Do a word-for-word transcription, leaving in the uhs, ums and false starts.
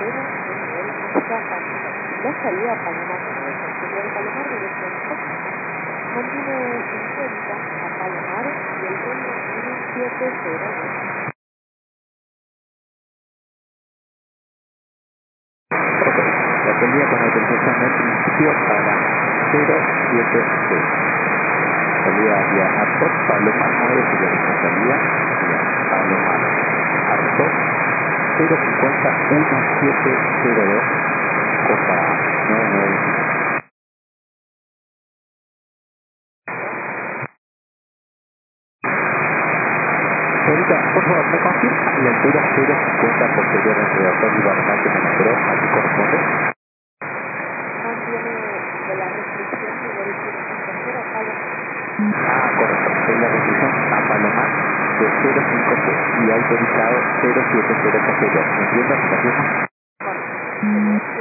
cero de nivel música básica. La salida a Palomar nueve, señor Palomar, dirección Fox. Mantiene cincuenta a Palomar y el vuelo mil setecientos dos. Ok, la salida con autorización de principio para cero siete cero. Salida vía Artot, Palomar nueve sería nuestra salida, vía Palomar Artot cero cincuenta uno siete cero dos, cosa nueve nueve cinco. Ahorita, por favor, me confirma la altura cero cincuenta posterior entre Artot y Palomar que me nombró, ¿a qué corresponde? Mantiene de la restricción nivel cero cinco cero a Palomar. Ah, correcto. Es la restricción a Palomar de cero cinco cero y autorizado cero siete cero posterior. ¿Me entiendo? ¿Me confirma? Correcto.